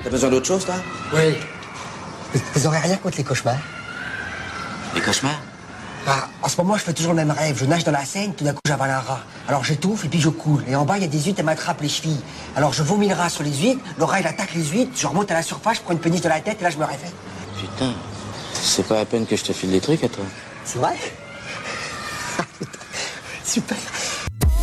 T'as besoin d'autre chose, toi? Oui. Vous aurez rien contre les cauchemars? Les cauchemars? Ah, en ce moment, je fais toujours le même rêve. Je nage dans la Seine, tout d'un coup, j'avale un rat. Alors j'étouffe et puis je coule. Et en bas, il y a des huîtres, elles m'attrapent les chevilles. Alors je vomis le rat sur les huîtres, le rat, il attaque les huîtres, je remonte à la surface, je prends une péniche de la tête et là, je me réveille. Putain, c'est pas la peine que je te file des trucs à toi. C'est vrai? Super.